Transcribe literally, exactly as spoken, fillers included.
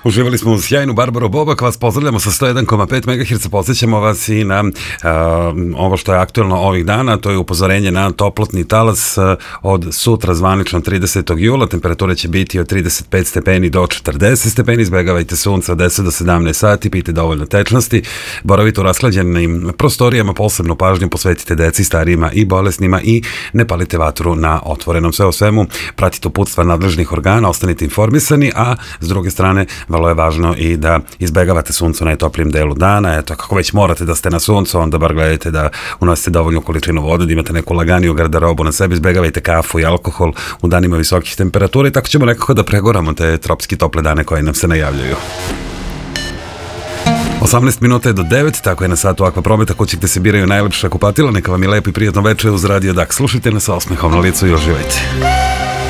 Uživali smo uz sjajnu Barbaru Bobak, vas pozdravljamo sa sto jedan zarez pet megaherca, podsjećamo vas i na uh, ovo što je aktuelno ovih dana, to je upozorenje na toplotni talas uh, od sutra zvanično tridesetog jula, temperatura će biti od trideset pet stepeni do četrdeset stepeni, izbegavajte sunca od deset do sedamnaest sati, pijte dovoljno tečnosti, boravite u rashlađenim prostorijama, posebnu pažnju posvetite deci, starijima i bolesnima i ne palite vatru na otvorenom. Sve o svemu, pratite uputstva nadležnih organa, ostanite informisani, a s druge strane, vrlo je važno i da izbegavate sunce u najtoplijem delu dana. Eto, kako već morate da ste na suncu, onda bar gledajte da unosite dovoljnu količinu vode, da imate neku laganiju garderobu na sebi, izbegavajte kafu i alkohol u danima visokih temperatura i tako ćemo nekako da pregoramo te tropski tople dane koje nam se najavljaju. osamnaest minuta je do devet, tako je na satu Akva Prometa, kući gde se biraju najlepša kupatila. Neka vam je lepo i prijatno večer uz Radio Dak. Slušajte nas sa osmehom na licu i uživajte.